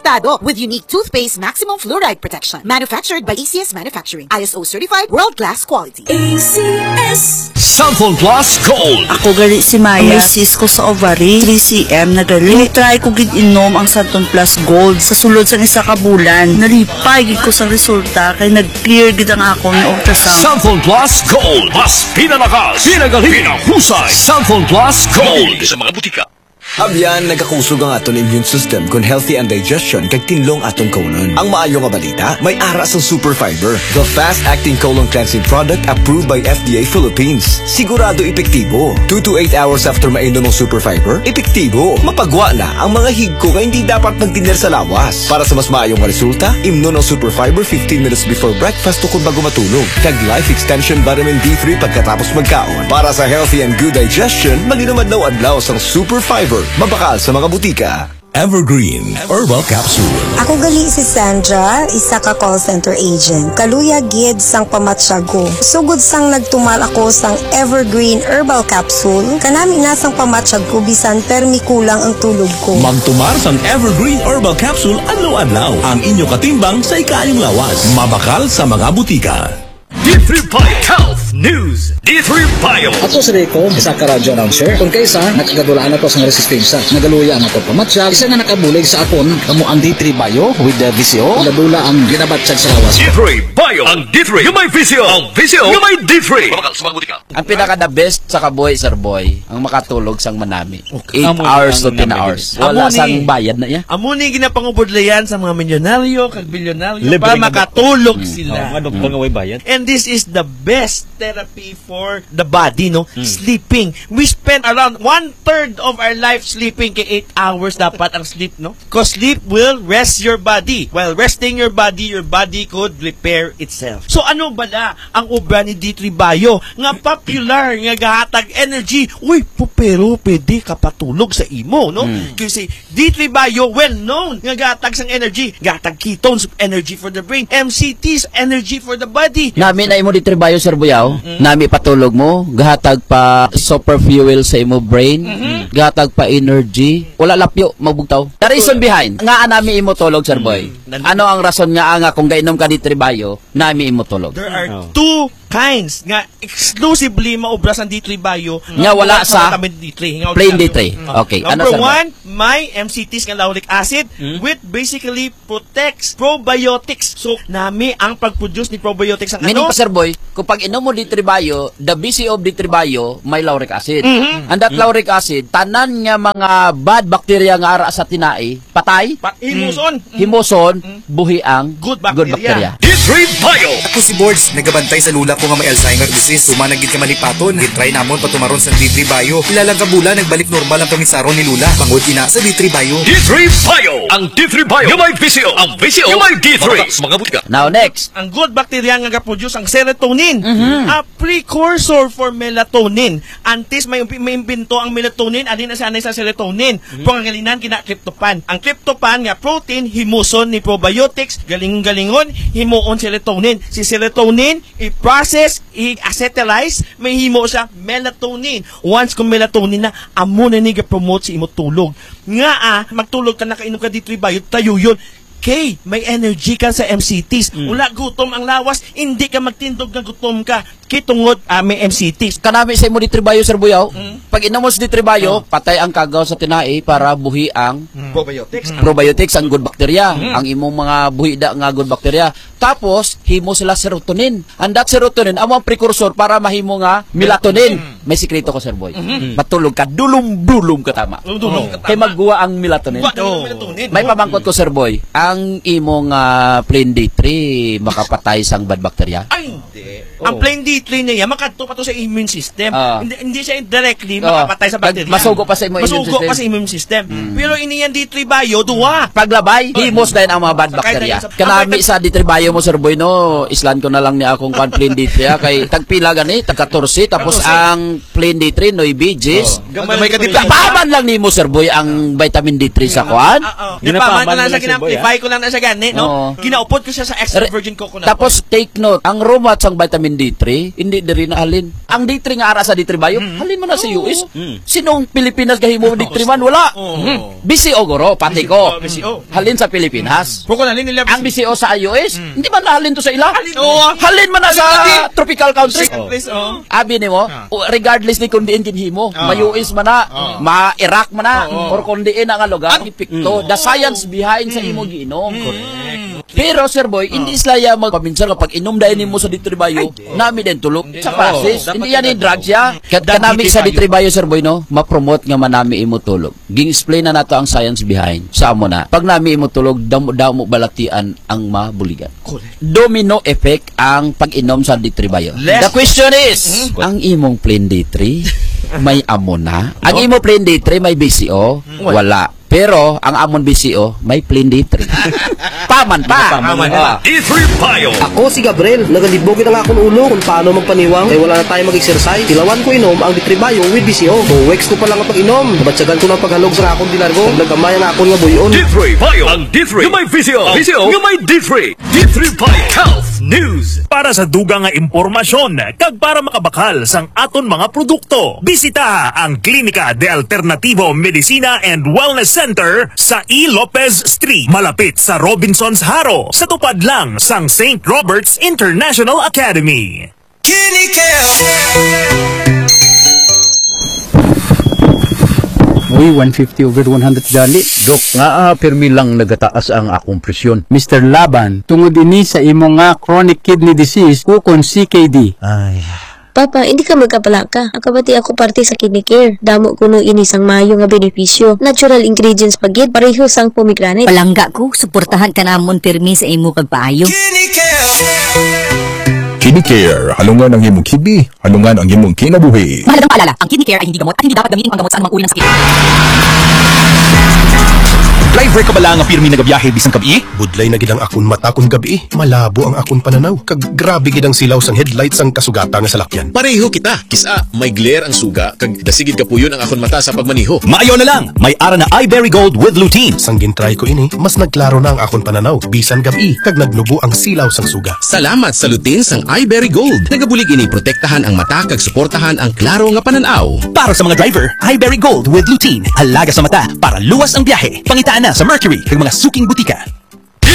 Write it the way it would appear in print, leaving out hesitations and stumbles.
protektado with unique toothpaste maximum fluoride protection. Manufactured by ACS Manufacturing. ISO certified world-class quality. ACS Samphon Plus Gold. Ako gali si Maya. May cyst ko sa ovary, 3cm na gali. Try ko gid inom ang Samphon Plus Gold sa sulod sa isa ka bulan. Nalipay gid ko sa resulta kay nag-clear gid ang akong ultrasound. Samphon Plus Gold. Mas pinalakas, pinagaling, pinahusay. Samphon Plus Gold. Sa mga butika. Abyan, nagakusog ang aton immune system kung healthy ang digestion kag tinlong aton colon. Ang maayo nga balita, may ara sa Super Fiber, the fast-acting colon cleansing product approved by FDA Philippines. Sigurado epektibo. 2 to 8 hours after mainom ang Super Fiber, epektibo. Mapagwa na ang mga higko nga hindi dapat magtiner sa lawas. Para sa mas maayong nga resulta, imnon ang Super Fiber 15 minutes before breakfast o kung bago matulog. Kag Life Extension Vitamin D3 pagkatapos magkaon. Para sa healthy and good digestion, mag-inom adlaw-adlaw sang Super Fiber. Mabakal sa mga butika. Evergreen Herbal Capsule. Ako gali si Sandra, isa ka call center agent. Kaluya gid sang pamatsyago. Sugod sang nagtumal ako sang Evergreen Herbal Capsule, kanami na sang pamatsyago bisan permi kulang ang tulog ko. Magtumar sang Evergreen Herbal Capsule adlaw-adlaw. Ang inyo katimbang sa ikayong lawas. Mabakal sa mga butika. D3 Bio Health News. D3 Bio. Ako si Rico, isa ka radyo announcer. Kung kaysa, nakagadulaan ako sa resistensya. Nagaluya ang ako pamatsyag. Isa nga nakabulig sa akon, kamo ang D3 Bio with the VCO. Ladula ang ginabatsyag sa lawas. D3 Bio. Ang D3 yung may VCO. Ang VCO yung may D3. Mabakal sa mga butika. Ang pinaka-the best sa kaboy, Sir Boy, ang makatulog sang manami. 8 hours to 10 hours. Wala sang bayad na iya. Amo ni ginapangubodlayan sa mga milyonaryo kag bilyonaryo para makatulog sila. Nga doktor nga way bayad. And this is the best therapy for the body, no? Sleeping. We spend around 1/3 of our life sleeping, kay 8 hours dapat ang sleep, no? Because sleep will rest your body. While resting your body could repair itself. So ano bala ang obra ni D3 Bio nga popular nga gahatag energy? Uy, pero pwede ka patulog sa imo, no? Kasi D3 Bio well known nga gahatag sang energy, gahatag ketones, energy for the brain, MCTs, energy for the body. Nami na imo D3 Bio, Sir Buyaw. Nami patulog mo, gahatag pa super fuel sa imo brain, gahatag pa energy, wala lapyo magbugtaw. The reason behind nga nami imo tulog, Sir Boy. Ano ang rason nga kung gainom ka D3 Bio, nami imo tulog? There are two kinds nga exclusively maubra sa D3 Bio nga wala sa D3, plain D3. Okay. Number one, may MCTs nga lauric acid which basically protects probiotics. So nami ang pag-produce ni probiotics ang meaning pa, Sir Boy, kung pag inom mo D3 Bio, the BC of D3 Bio may lauric acid. And that lauric acid, tanan nga mga bad bacteria nga ara sa tinai, patay, himuson, buhi ang good bacteria. D3 Bio. Ako si Boards, nagabantay sa lula ko nga may Alzheimer disease. Tumanagid ka malipaton, gitry namon patumaron sa D3 Bio. Ilalang kabula, nagbalik normal ang pangisaron ni lula. Pangod ina sa D3 Bio. D3 Bio. Ang D3 Bio yung may VCO. Ang VCO yung may D3. Mga butika. Now next, ang good bacteria nga ga-produce ang serotonin, a precursor for melatonin. Antes may imbento ang melatonin, adin na sanay sa serotonin. Pangangalinan kina tryptophan. Ang tryptophan nga protein himuson ni probiotics, galingon himuon serotonin. Si serotonin i-process, i-acetylize, may himo siya melatonin. Once kung melatonin na, amo na ni ga-promote si imo tulog. Nga magtulog ka, nakainom ka D3 Bio, tayo yun. Okay, may energy ka sa MCTs. Wala gutom ang lawas, hindi ka magtindog na gutom ka. Kitungod may MCTs. Kanami sa imo D3 Bio, Sir Buyaw, pag inom mo sa D3 Bio, patay ang kagaw sa tinai para buhi ang probiotics, ang good bacteria, ang imong mga buhi nga good bacteria. Tapos, himo sila serotonin. And that serotonin, ang precursor para mahimo nga melatonin. May sikreto ko, Sir Boy. Matulog ka, dulum-dulum ka tama. Kay magguwa ang melatonin. May pamangkot ko, Sir Boy. Ang imong plain D3 makapatay sang bad bacteria? Ay, hindi. Ang plain D3 niya, makadto pa to sa immune system. Hindi siya directly makapatay sa bacteria. Masugo pa sa immune system. Pero ini yan D3 Bio, duwa. Paglabay, himos din ang mga bad bacteria. Kanami sa D3 Bio mo, Sir Boy, no, islan ko na lang ni akong plain D3, kay tagpila gani, tag 14, tapos ang plain D3, no, BGs. Gamay ka dito. Paman lang ni mo, Sir Boy, ang vitamin D3 sa kuan. Paman ko lang sa ginamplify ko lang na sa gani, no? Ginaupod ko siya sa extra virgin coconut. Tapos, take note, ang rumat sang vitamin D3, D3 hindi diri na halin. Ang D3 nga ara sa D3 bayo, halin mo na sa US. Sinong Pilipinas gahimo D3 man wala. BCO goro pati ko. Halin sa Pilipinas. Poko na nila Ang BCO sa US, hindi man nahalin to sa ila. Halin man na sa tropical countries. Abi nimo, regardless ni kung diin kinhimo, ma-US man na, ma-Iraq man na, or kung diin ang lugar, ipikto. The science behind sa imo giinom. Pero Sir Boy, hindi islaya magpaminsan kapag inom dahil mo sa ditribayo, nami din tulog sa pasis. Hindi yan yung drugs ya. Kanami sa ditribayo Sir Boy no, ma-promote nga manami imo tulog. Ging-explain na nato ang science behind. Sa amo na, pag nami imo tulog, damo balatian ang mabuligan. Domino effect ang pag-inom sa ditribayo. The question is, ang imong plain D3 may amo na? Ang imo plain D3 may BCO? Wala. Pero, ang amon BCO, may plain D3. Paman pa! D3 Bio! Ako si Gabriel, nagalibogin ang akong ulo kung paano magpaniwang kaya wala na tayo mag-exercise. Tilawan ko inom ang D3 Bio with BCO. So, weeks ko pa lang ang pag-inom. Nabatsagan ko ng paghalog sa akong dilargo. Nagkamay ang akong nga buyon. D3 Bio! Ang D3 yung may VCO! VCO yung may D3! D3 Bio Health News! Para sa dugang nga impormasyon, kag para makabakal sang aton mga produkto, bisita ang Klinika de Alternativo Medicina and Wellness Center sa E. Lopez Street, malapit sa Robinson's Haro, sa tupad lang sang St. Robert's International Academy. Uy, 150/100 gali. Dok, nga permi lang nagataas ang akong presyon. Mr. Laban, tungod ini sa imo nga chronic kidney disease ukon CKD. Ay... Papa, hindi ka magkapalaka. Akabati ako parte sa kidney care. Damo ko no inisang maayo nga benepisyo. Natural ingredients pagid, pareho sang pomegranate. Palangga ko, suportahan ka namon pirmi sa imo kagpaayo. Kidney Care, halungan ang imong kibi, halungan ang imong kinabuhi. Mahalagang paalala, ang kidney care ay hindi gamot at hindi dapat gamitin panggamot sa anumang uri ng sakit. Driver ka ba lang ang pirmi nagabiyahe bisang kabi? Budlay na gid ang akon mata kun gabi. Malabo ang akon pananaw. Kag grabe gid ang silaw sang headlights sang kasugata nga salakyan. Pareho kita. Kisa, may glare ang suga. Kag dasigid ka puyon ang akon mata sa pagmaniho. Maayo na lang, may ara na iBerry Gold with lutein. Sang gintry ko ini, mas nagklaro na ang akon pananaw. Bisan gabi, kag naglubo ang silaw sang suga. Salamat sa lutein sang iBerry Gold. Nagabulig ini protektahan ang mata kag suportahan ang klaro nga pananaw. Para sa mga driver, iBerry Gold with lutein. Halaga sa mata para luwas ang biyahe. Pangitaan na sa Mercury kag mga suking butika.